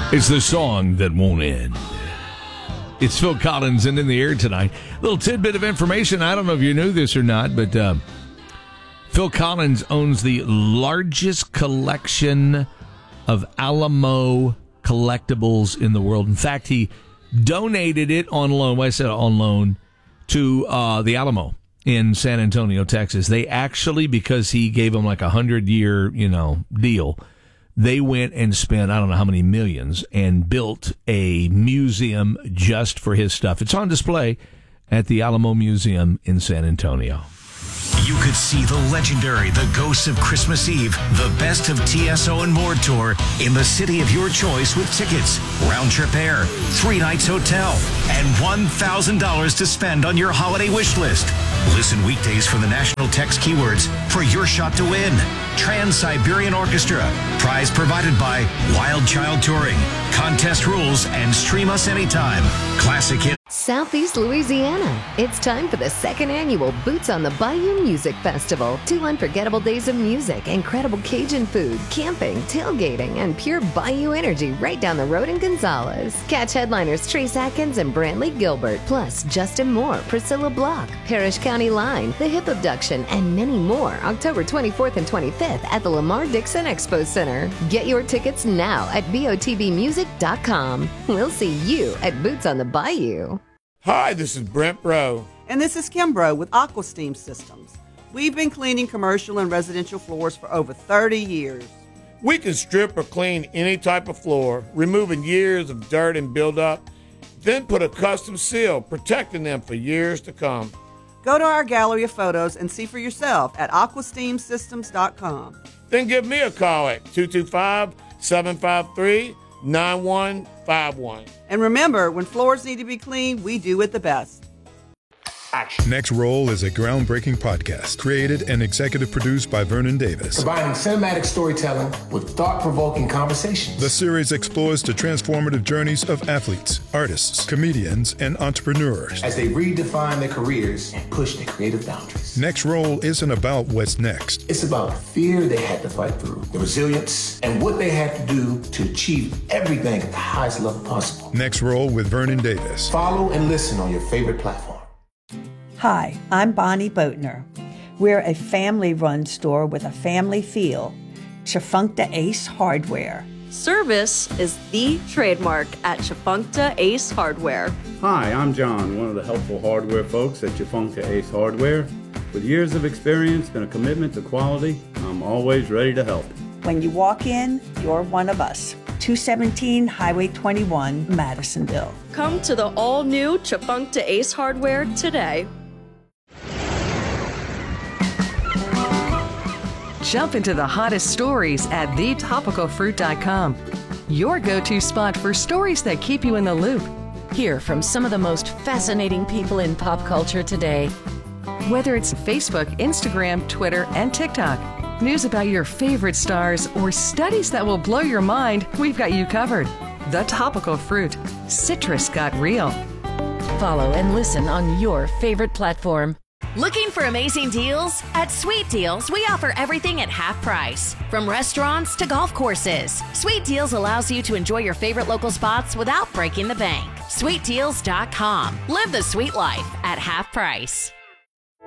It's the song that won't end. It's Phil Collins and In the Air tonight. Little tidbit of information. I don't know if you knew this or not, but Phil Collins owns the largest collection of Alamo collectibles in the world. In fact, he donated it on loan. Well, I said on loan to the Alamo in San Antonio, Texas. They actually, because he gave them like 100-year, deal, they went and spent, I don't know how many millions, and built a museum just for his stuff. It's on display at the Alamo Museum in San Antonio. You could see the legendary The Ghosts of Christmas Eve, the Best of TSO and More tour in the city of your choice with tickets, round-trip air, 3 nights hotel, and $1,000 to spend on your holiday wish list. Listen weekdays for the national text keywords for your shot to win. Trans-Siberian Orchestra. Prize provided by Wild Child Touring. Contest rules and stream us anytime. Classic hit. Southeast Louisiana. It's time for the second annual Boots on the Bayou Music Festival. 2 unforgettable days of music, incredible Cajun food, camping, tailgating, and pure Bayou energy right down the road in Gonzales. Catch headliners Trace Atkins and Brantley Gilbert, plus Justin Moore, Priscilla Block, Parrish County Line, The Hip Abduction, and many more. October 24th and 25th at the Lamar Dixon Expo Center. Get your tickets now at botbmusic.com. We'll see you at Boots on the Bayou. Hi, this is Brent Bro. And this is Kim Bro with AquaSteam Systems. We've been cleaning commercial and residential floors for over 30 years. We can strip or clean any type of floor, removing years of dirt and buildup, then put a custom seal, protecting them for years to come. Go to our gallery of photos and see for yourself at aquasteamsystems.com. Then give me a call at 225-753-9151. And remember, when floors need to be cleaned, we do it the best. Action. Next Roll is a groundbreaking podcast created and executive produced by Vernon Davis. Combining cinematic storytelling with thought-provoking conversations. The series explores the transformative journeys of athletes, artists, comedians, and entrepreneurs as they redefine their careers and push their creative boundaries. Next Roll isn't about what's next. It's about the fear they had to fight through, the resilience, and what they had to do to achieve everything at the highest level possible. Next Roll with Vernon Davis. Follow and listen on your favorite platform. Hi, I'm Bonnie Boatner. We're a family-run store with a family feel. Chafuncta Ace Hardware. Service is the trademark at Chafuncta Ace Hardware. Hi, I'm John, one of the helpful hardware folks at Chafuncta Ace Hardware. With years of experience and a commitment to quality, I'm always ready to help. When you walk in, you're one of us. 217 Highway 21, Madisonville. Come to the all-new Chafuncta Ace Hardware today. Jump into the hottest stories at thetopicalfruit.com. Your go-to spot for stories that keep you in the loop. Hear from some of the most fascinating people in pop culture today. Whether it's Facebook, Instagram, Twitter, and TikTok, news about your favorite stars, or studies that will blow your mind, we've got you covered. The Topical Fruit. Citrus got real. Follow and listen on your favorite platform. Looking for amazing deals? At Sweet Deals, we offer everything at half price. From restaurants to golf courses, Sweet Deals allows you to enjoy your favorite local spots without breaking the bank. SweetDeals.com. Live the sweet life at half price.